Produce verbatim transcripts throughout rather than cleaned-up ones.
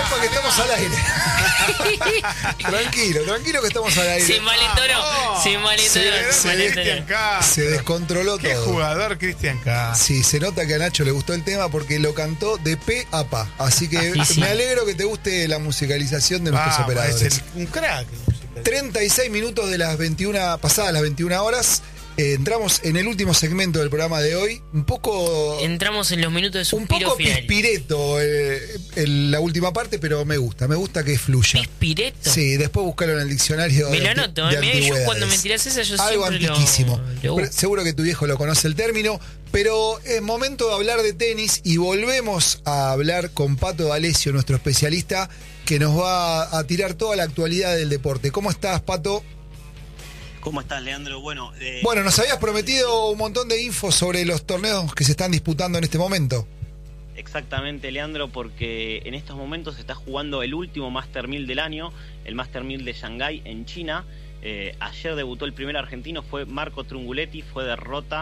Sepa que estamos al aire. Tranquilo, tranquilo que estamos al aire. Sin malentoro, Ah, sin malentoro. se- sin se- malentoro. Cristian Castro. Se descontroló Qué todo. jugador Cristian Castro. Sí, se nota que a Nacho le gustó el tema porque lo cantó de pe a pa. Así que Sí, sí. me alegro que te guste la musicalización de nuestros Vamos, operadores. es el- un crack. treinta y seis minutos de las veintiuna, pasadas las veintiuna horas. Eh, entramos en el último segmento del programa de hoy. Un poco. Entramos en los minutos de Un suspiro poco final. pispireto eh, en la última parte, pero me gusta. Me gusta que fluya. ¿Pispireto? Sí, después buscarlo en el diccionario. Me de lo anti- anoto, de ¿eh? Mirá, yo antigüedades. cuando me tirás esa, yo Algo siempre lo- antiquísimo. lo Pero busco. seguro que tu viejo lo conoce el término, pero es momento de hablar de tenis y volvemos a hablar con Pato D'Alessio, nuestro especialista, que nos va a tirar toda la actualidad del deporte. ¿Cómo estás, Pato? ¿Cómo estás, Leandro? Bueno, eh, Bueno, nos habías prometido un montón de info sobre los torneos que se están disputando en este momento. exactamente, Leandro, porque en estos momentos se está jugando el último Master mil del año, el Master mil de Shanghái en China. Eh, ayer debutó el primer argentino, fue Marco Trunguletti, fue derrota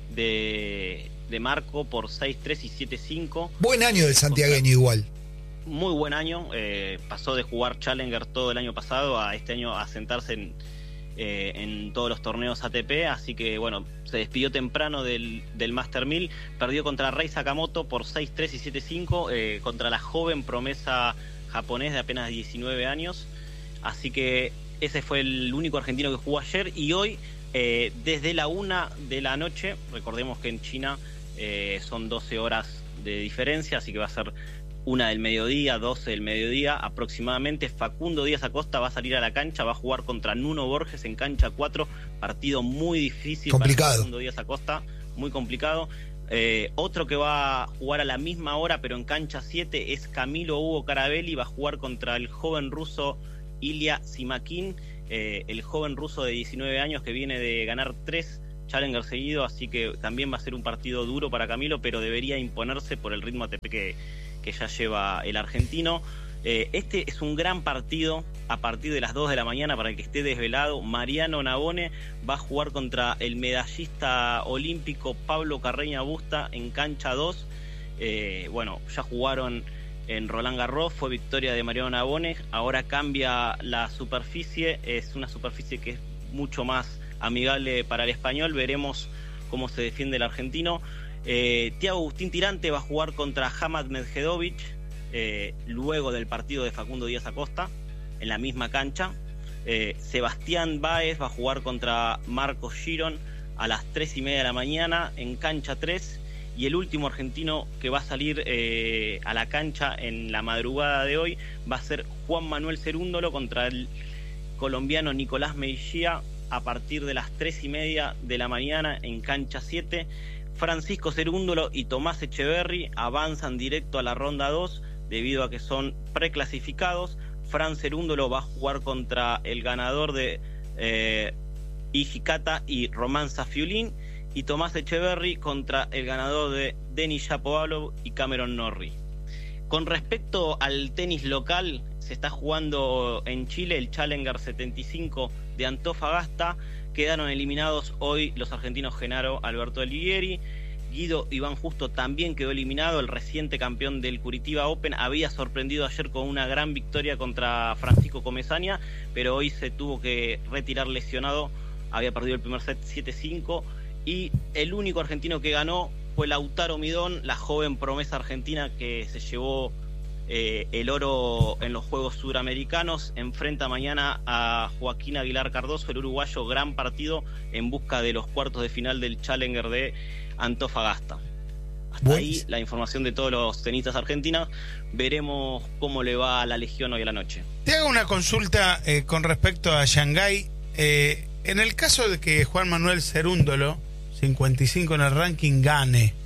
de, de Marco por seis tres y siete cinco. Buen año del santiagueño igual. Muy buen año, eh, pasó de jugar Challenger todo el año pasado a este año a sentarse en, eh, en todos los torneos A T P, así que bueno, se despidió temprano del, del Master mil, perdió contra Rei Sakamoto por seis tres y siete cinco, eh, contra la joven promesa japonés de apenas diecinueve años, así que ese fue el único argentino que jugó ayer y hoy eh, desde la una de la noche, recordemos que en China eh, son doce horas de diferencia, así que va a ser una del mediodía, doce del mediodía aproximadamente. Facundo Díaz Acosta va a salir a la cancha, va a jugar contra Nuno Borges en cancha cuatro, partido muy difícil Complicado. para Facundo Díaz Acosta, muy complicado. Eh, otro que va a jugar a la misma hora pero en cancha siete es Camilo Hugo Carabelli, va a jugar contra el joven ruso Ilya Simakin, eh, el joven ruso de diecinueve años que viene de ganar tres Challenger seguido, así que también va a ser un partido duro para Camilo, pero debería imponerse por el ritmo A T P que, que ya lleva el argentino. Eh, este es un gran partido a partir de las dos de la mañana para el que esté desvelado. Mariano Navone va a jugar contra el medallista olímpico Pablo Carreño Busta en cancha dos. Eh, bueno, ya jugaron en Roland Garros, fue victoria de Mariano Navone, ahora cambia la superficie, es una superficie que es mucho más amigable para el español, veremos cómo se defiende el argentino. Eh, Thiago Agustín Tirante va a jugar contra Hamad Medjedovic eh, luego del partido de Facundo Díaz Acosta en la misma cancha. eh, Sebastián Báez va a jugar contra Marcos Giron a las tres y media de la mañana en cancha tres, y el último argentino que va a salir eh, a la cancha en la madrugada de hoy va a ser Juan Manuel Cerúndolo contra el colombiano Nicolás Mejía a partir de las tres y media de la mañana en cancha siete. Francisco Cerúndolo y Tomás Echeverry avanzan directo a la ronda dos debido a que son preclasificados. Fran Cerúndolo va a jugar contra el ganador de eh, Hijikata y Román Safiulín, y Tomás Echeverry contra el ganador de Denis Shapovalov y Cameron Norrie. Con respecto al tenis local, se está jugando en Chile el Challenger setenta y cinco de Antofagasta. Quedaron eliminados hoy los argentinos Genaro Alberto Alighieri. Guido Iván Justo también quedó eliminado. El reciente campeón del Curitiba Open había sorprendido ayer con una gran victoria contra Francisco Comesaña, pero hoy se tuvo que retirar lesionado. Había perdido el primer set siete cinco. Y el único argentino que ganó fue Lautaro Midón, la joven promesa argentina que se llevó eh, el oro en los Juegos Suramericanos. Enfrenta mañana a Joaquín Aguilar Cardoso, el uruguayo. Gran partido en busca de los cuartos de final del Challenger de Antofagasta. Hasta Buenísimo. ahí la información de todos los tenistas argentinos. Veremos cómo le va a la Legión hoy a la noche. Te hago una consulta eh, con respecto a Shanghái. Eh, en el caso de que Juan Manuel Cerúndolo, cincuenta y cinco en el ranking, gane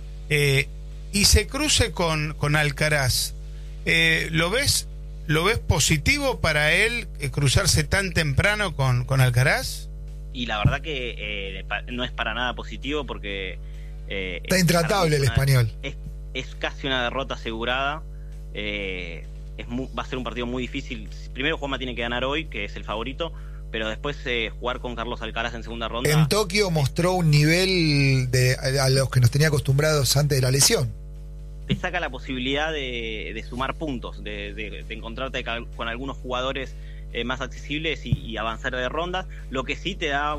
eh, y se cruce con, con Alcaraz, eh, ¿lo ves lo ves positivo para él eh, cruzarse tan temprano con, con Alcaraz? Y la verdad que eh, pa- no es para nada positivo porque eh, Está es- intratable el una- español. Es, es casi una derrota asegurada. Eh, es mu- va a ser un partido muy difícil. Primero Juanma tiene que ganar hoy, que es el favorito, pero después eh, jugar con Carlos Alcaraz en segunda ronda. En Tokio mostró un nivel de, a, a los que nos tenía acostumbrados antes de la lesión. te saca la posibilidad de, de sumar puntos, de, de, de encontrarte con algunos jugadores eh, más accesibles y, y avanzar de rondas, lo que sí te da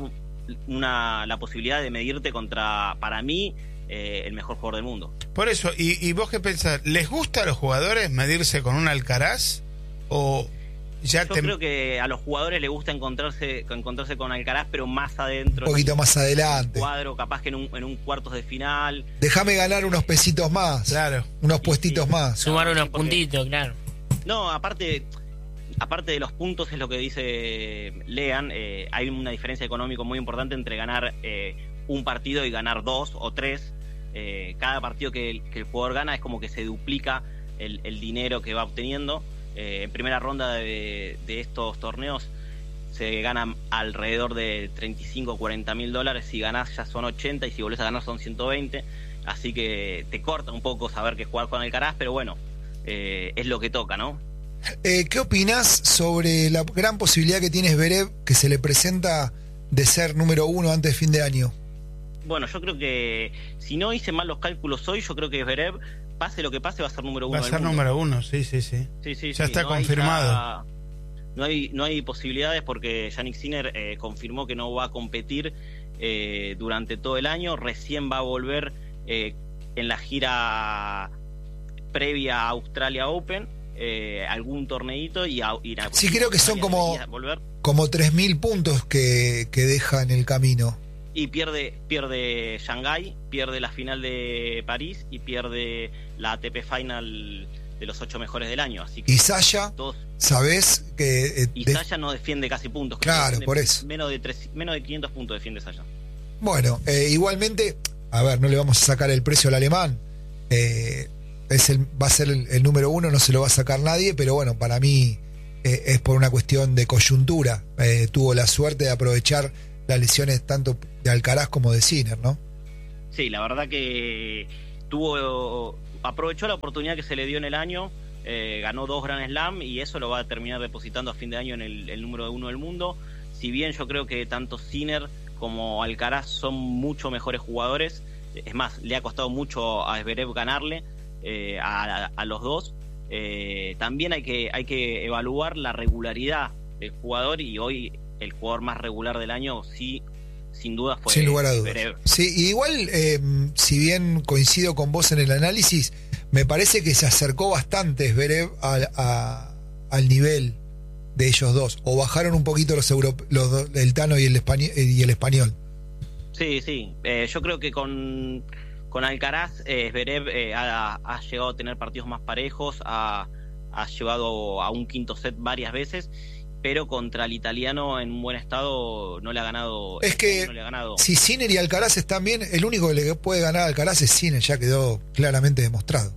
una, la posibilidad de medirte contra, para mí, eh, el mejor jugador del mundo. Por eso, ¿y, y vos qué pensás? ¿Les gusta a los jugadores medirse con un Alcaraz? ¿O ya Yo te... creo que a los jugadores les gusta encontrarse, encontrarse con Alcaraz, pero más adentro. Un poquito más adelante. Cuadro, capaz que en un, en un cuartos de final. Déjame ganar unos pesitos más. Claro. Unos Sí, puestitos sí. más. Sumar No, unos sí, porque- puntitos, claro. No, aparte, aparte de los puntos, es lo que dice Lean, eh, hay una diferencia económica muy importante entre ganar eh, un partido y ganar dos o tres. Eh, cada partido que el, que el jugador gana es como que se duplica el, el dinero que va obteniendo. Eh, en primera ronda de, de estos torneos se ganan alrededor de treinta y cinco o cuarenta mil dólares. Si ganás ya son ochenta y si volvés a ganar son ciento veinte. Así que te corta un poco saber que jugar con Alcaraz, pero bueno, eh, es lo que toca, ¿no? Eh, ¿Qué opinás sobre la gran posibilidad que tiene Zverev, que se le presenta de ser número uno antes de fin de año? Bueno, yo creo que si no hice mal los cálculos hoy, yo creo que Zverev, pase lo que pase, va a ser número uno Va a del ser mundo. número uno, sí, sí, sí. Sí, sí, Ya sí, está no hay confirmado. ya- no hay no hay posibilidades porque Jannik Sinner eh, confirmó que no va a competir eh, durante todo el año. Recién va a volver eh, en la gira previa a Australia Open, eh, algún torneito y, a, y a- Sí, creo que son Australia como- debería volver. Como tres mil puntos que, que deja en el camino. Y pierde pierde Shanghái, pierde la final de París y pierde la A T P Final de los ocho mejores del año. Así que Y Sasha, todos. ¿sabés? Que, eh, Y de- Sasha no defiende casi puntos. creo que Claro, defiende por eso. Menos de, tres, menos de quinientos puntos defiende Sasha. Bueno, eh, igualmente, a ver, no le vamos a sacar el precio al alemán. Eh, es el, va a ser el, el número uno, no se lo va a sacar nadie, pero bueno, para mí eh, es por una cuestión de coyuntura. Eh, tuvo la suerte de aprovechar las lesiones tanto de Alcaraz como de Sinner, ¿no? Sí, la verdad que tuvo aprovechó la oportunidad que se le dio en el año, eh, ganó dos Grand Slam y eso lo va a terminar depositando a fin de año en el, el número uno del mundo. Si bien yo creo que tanto Sinner como Alcaraz son mucho mejores jugadores, es más, le ha costado mucho a Zverev ganarle eh, a, a los dos. Eh, también hay que, hay que evaluar la regularidad del jugador y hoy el jugador más regular del año sí, sin duda fue Sin lugar a dudas. Zverev. Sí, y igual, eh, si bien coincido con vos en el análisis, me parece que se acercó bastante Zverev al, a- al nivel de ellos dos, o bajaron un poquito los, europe- los do- el Tano y el, español, y el español. Sí, sí. Eh, yo creo que con, con Alcaraz, eh, Zverev eh, ha, ha llegado a tener partidos más parejos, ha, ha llevado a un quinto set varias veces, pero contra el italiano en un buen estado no le ha ganado. Es que no le ha ganado. si Sinner y Alcaraz están bien, el único que le puede ganar a Alcaraz es Sinner, ya quedó claramente demostrado.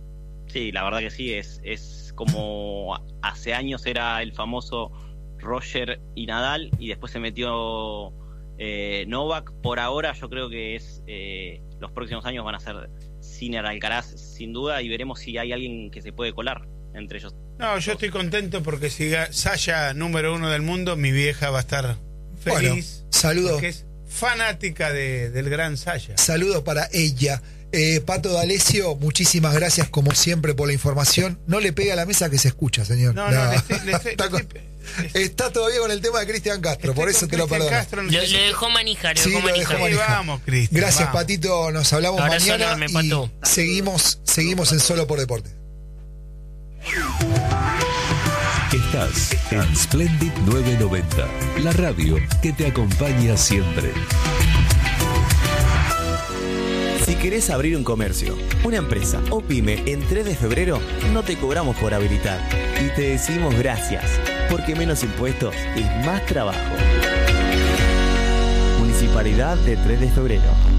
Sí, la verdad que sí, es, es como hace años era el famoso Roger y Nadal y después se metió eh, Novak. Por ahora yo creo que es eh, los próximos años van a ser Sinner, Alcaraz sin duda y veremos si hay alguien que se puede colar entre ellos. No, yo estoy contento porque si ga- Sasha número uno del mundo, mi vieja va a estar Bueno, feliz. saludos. Porque es fanática de, del gran Sasha. Saludos para ella. Eh, Pato D'Alessio, muchísimas gracias como siempre por la información. No le pega a la mesa que se escucha, señor. No, no, le estoy- le estoy- está, le con- estoy- está todavía con el tema de Cristian Castro, Estoy por eso con te lo Cristian perdono. Castro, Lo, no sé lo si- dejó manija, lo Sí, dejó lo manija. dejó Sí, manija. vamos, Cristian. Gracias, vamos. Patito. Nos hablamos Abrazo mañana enorme, y Pato. seguimos, seguimos en Solo por Deporte. Estás en Splendid novecientos noventa, la radio que te acompaña siempre. Si querés abrir un comercio, una empresa o pyme en tres de febrero, no te cobramos por habilitar. Y te decimos gracias, porque menos impuestos es más trabajo. Municipalidad de tres de febrero.